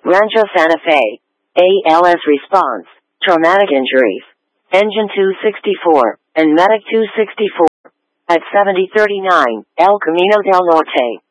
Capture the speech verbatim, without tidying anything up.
Rancho Santa Fe, A L S response, traumatic injuries, Engine two sixty-four, and Medic two sixty-four, at seventy thirty-nine, El Camino del Norte.